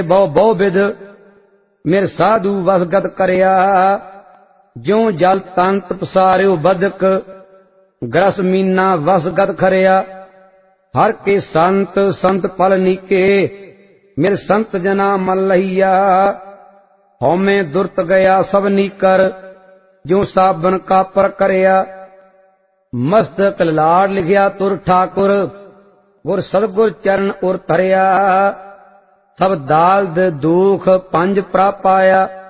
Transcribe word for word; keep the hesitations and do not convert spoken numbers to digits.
ਬਹੁ ਬਹੁ ਵਿਦ ਮੇਰੇ ਸਾਧੂ ਵਸਗਤ ਕਰਿਆ। ਜਿਉ ਜਲ ਤੰਤ ਪਸਾਰਿਓ ਬਦਕ ਗਰਸ ਮੀਨਾ ਵਸਗਤ ਖਰਿਆ। ਹਰ ਕੇ ਸੰਤ ਸੰਤ ਪਲ ਨੀਕੇ ਮੇਰੇ ਸੰਤ ਜਨਾ ਮਲ ਲਈਆ। ਹਉਮੈ ਦੁਰਤ ਗਿਆ ਸਭ ਨੀਕਰ ਜਿਉ ਸਾਬਨ ਕਾਪਰ ਕਰਿਆ। ਮਸਤਕ ਲਾੜ ਲਿਖਿਆ ਤੁਰ ਠਾਕੁਰ ਗੁਰ ਸਤਿਗੁਰ ਚਰਨ ਉਰ ਧਰਿਆ। ਸਭ ਦਾਲਦ ਦੁਖ ਪੰਜ ਪ੍ਰਪ ਆਇਆ।